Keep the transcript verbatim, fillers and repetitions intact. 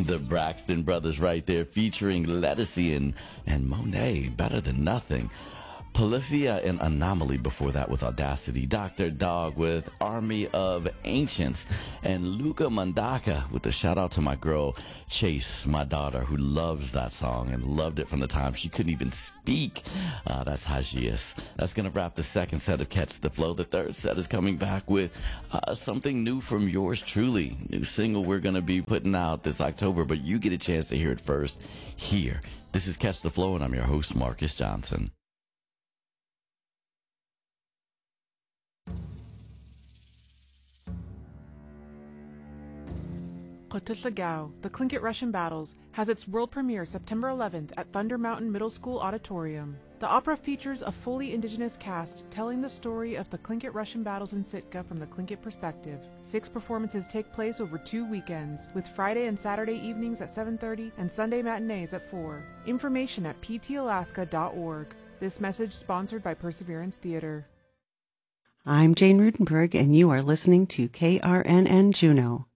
The Braxton Brothers right there featuring Ledisi and, and Monet, Better Than Nothing. Polyphia and Anomaly before that with Audacity. Doctor Dog with Army of Ancients. And Luca Mandaka with a shout out to my girl Chase, my daughter, who loves that song and loved it from the time she couldn't even speak. Uh, that's how she is. That's going to wrap the second set of Catch the Flow. The third set is coming back with uh, something new from yours truly. New single we're going to be putting out this October, but you get a chance to hear it first here. This is Catch the Flow, and I'm your host, Marcus Johnson. Khotutlagao, The Tlingit Russian Battles, has its world premiere September eleventh at Thunder Mountain Middle School Auditorium. The opera features a fully indigenous cast telling the story of the Tlingit Russian battles in Sitka from the Tlingit perspective. Six performances take place over two weekends, with Friday and Saturday evenings at seven thirty and Sunday matinees at four. Information at p t alaska dot org. This message sponsored by Perseverance Theater. I'm Jane Rudenberg, and you are listening to K R N N Juneau.